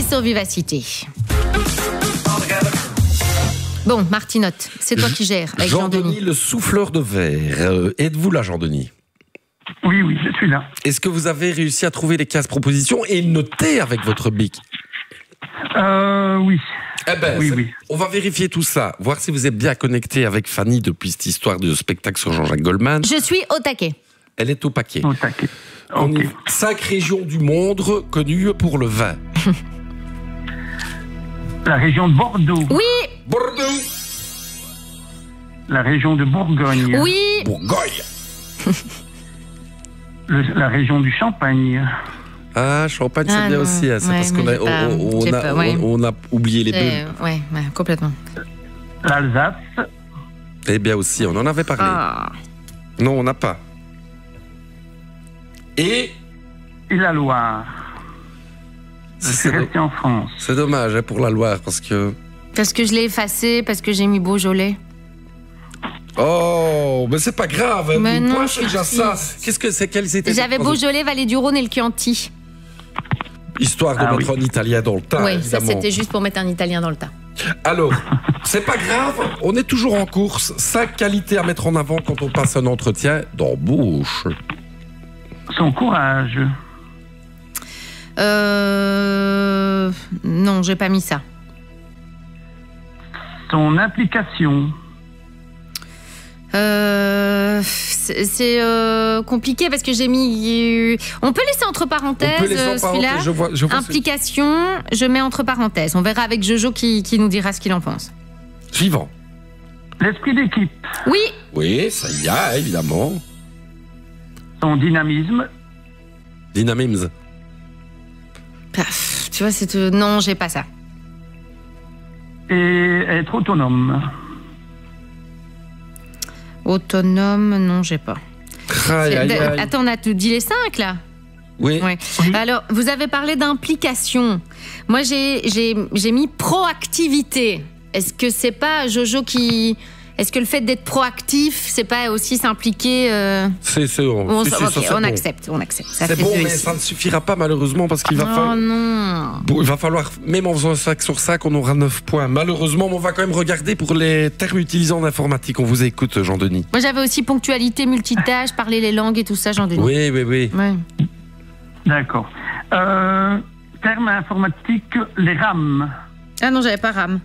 sur Vivacité. Bon, Martinotte, c'est toi qui gères avec Jean-Denis, le souffleur de verre. Êtes-vous là, Jean-Denis ? Oui, je suis là. Est-ce que vous avez réussi à trouver les 15 propositions et noter avec votre bic ? Oui. Eh ben, oui. On va vérifier tout ça, voir si vous êtes bien connecté avec Fanny depuis cette histoire de spectacle sur Jean-Jacques Goldman. Je suis au taquet. Elle est au paquet. Au taquet. On Ok. est 5 régions du monde connues pour le vin. La région de Bordeaux. Oui, Bordeaux. La région de Bourgogne. oui, Bourgogne. La région du Champagne. Ah, Champagne, c'est Ah, bien non. aussi. Hein. C'est Ouais, parce mais qu'on j'ai pas- j'ai pas, ouais. on a oublié les bulles. ouais, complètement. L'Alsace. Eh bien aussi, on en avait parlé. Ah. Non, on n'a pas. Et Et la Loire. Je suis c'est resté en France. dommage hein, pour la Loire parce que... Parce que je l'ai effacé, parce que j'ai mis Beaujolais. Oh, mais c'est pas grave. Hein, Mais nous, non, moi, je c'est déjà suis ça. triste. Qu'est-ce que c'est qu'elles étaient J'avais Beaujolais, Vallée du Rhône et le Chianti. Histoire de Ah mettre oui. un Italien dans le tas, Oui, ça évidemment. c'était juste pour mettre un Italien dans le tas. Alors, c'est pas grave, on est toujours en course. 5 qualités à mettre en avant quand on passe un entretien d'embauche. Son courage. Non, j'ai pas mis ça. Son implication. C'est compliqué parce que j'ai mis. On peut laisser entre parenthèses On peut laisser en celui-là. parenthèse, je vois Implication, je mets entre parenthèses. On verra avec Jojo qui nous dira ce qu'il en pense. Suivant. L'esprit d'équipe. Oui, Oui, ça y a, évidemment. Son dynamisme. Dynamisme. paf, tu vois, c'est non, j'ai pas ça. Et être autonome. Autonome, non, j'ai pas. Aïe, aïe, aïe. Attends, on a tout dit les 5 là. Oui. Ouais. Alors, vous avez parlé d'implication. Moi, j'ai mis proactivité. Est-ce que c'est pas Jojo qui... Est-ce que le fait d'être proactif, c'est pas aussi s'impliquer C'est on, si, ok, ça, c'est on bon. accepte. Ça C'est fait bon, deux mais ici. ça ne suffira pas malheureusement parce qu'il va Oh falloir... non. Bon, il va falloir, même en faisant un 5 sur 5, on aura 9 points. Malheureusement, mais on va quand même regarder pour les termes utilisés en informatique. On vous écoute, Jean-Denis. Moi, j'avais aussi ponctualité, multitâche, parler les langues et tout ça, Jean-Denis. Oui. Ouais. D'accord. Terme informatique, les RAM. Ah non, j'avais pas RAM.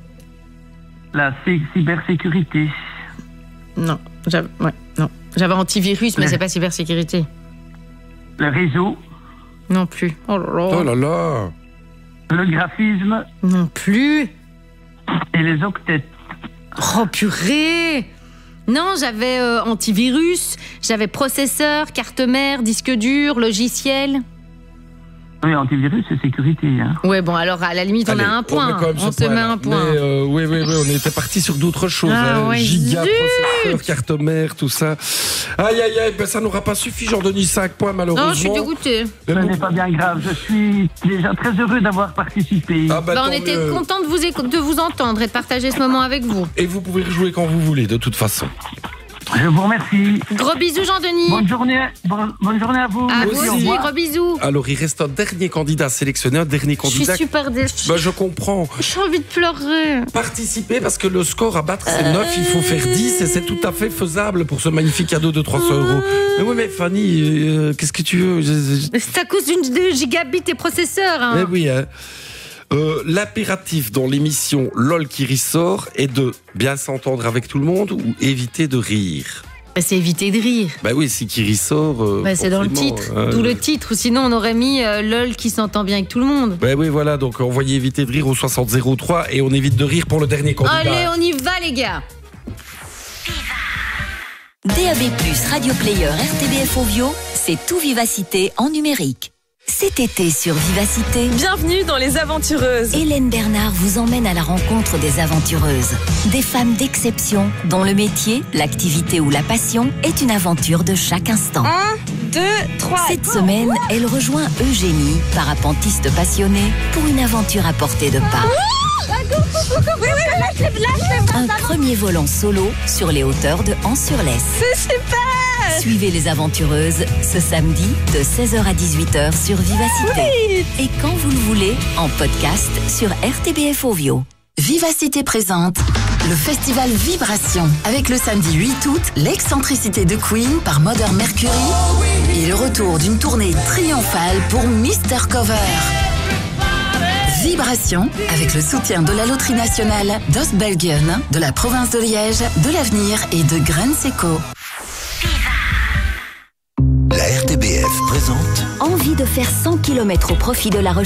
La cybersécurité. Non, j'avais antivirus, mais c'est pas cybersécurité. Le réseau. Non plus. Oh là là. Oh là là. Le graphisme. Non plus. Et les octets. Oh purée. Non, j'avais antivirus, j'avais processeur, carte mère, disque dur, logiciel. Oui, antivirus, c'est sécurité. Hein. Ouais, bon, alors à la limite, Allez, on a un met point. quand même On ce se met point-là. un point. Mais, oui, on était parti sur d'autres choses. Ah, hein. ouais, Giga, zut. processeur, carte mère, tout ça. Aïe, ben ça n'aura pas suffi, Jean-Denis, 5 points malheureusement. Non, je suis dégoûtée. Mais Ce bon. n'est pas bien grave. Je suis déjà très heureux d'avoir participé. Ah, bah, Bah, on tant était mieux. contents de vous entendre et de partager ce moment avec vous. Et vous pouvez rejouer quand vous voulez, de toute façon. Je vous remercie. Gros bisous, Jean-Denis. Bonne journée à vous. À Merci, vous au aussi, revoir. gros bisous. Alors, il reste un dernier candidat sélectionné, un dernier Je suis candidat. super déçue. Bah, je comprends. J'ai envie de pleurer. Participer parce que le score à battre c'est 9, il faut faire 10 et c'est tout à fait faisable pour ce magnifique cadeau de 300 €. Mais oui, mais Fanny, qu'est-ce que tu veux C'est à cause de gigabit et processeur. Hein. Mais oui, hein. L'impératif dans l'émission LOL qui ressort est de bien s'entendre avec tout le monde ou éviter de rire. Bah, c'est éviter de rire. Bah oui, si qui ressort. Bah, c'est dans le forcément, titre. D'où le titre. Sinon, on aurait mis LOL qui s'entend bien avec tout le monde. Bah oui, voilà, donc envoyez éviter de rire au 6003 et on évite de rire pour le dernier candidat. Allez, on y va, les gars. DAB+, Radio Player, RTBF Ovio, c'est tout Vivacité en numérique. Cet été sur Vivacité, Bienvenue dans Les Aventureuses. Hélène Bernard vous emmène à la rencontre des aventureuses. Des femmes d'exception dont le métier, l'activité ou la passion est une aventure de chaque instant. 1, 2, 3. Cette semaine, elle rejoint Eugénie, parapentiste passionnée, pour une aventure à portée de pas. Un premier vol en solo sur les hauteurs de Ans-sur-Lesse. C'est super. Suivez les aventureuses ce samedi de 16h à 18h sur Vivacité. Et quand vous le voulez, en podcast sur RTBF Ovio. Vivacité présente le festival Vibration avec le samedi 8 août, l'excentricité de Queen par Modern Mercury et le retour d'une tournée triomphale pour Mr. Cover. Vibration avec le soutien de la Loterie Nationale, d'Ostbelgien, de la province de Liège, de l'Avenir et de Grenseco. La RTBF présente Envie de faire 100 km au profit de la recherche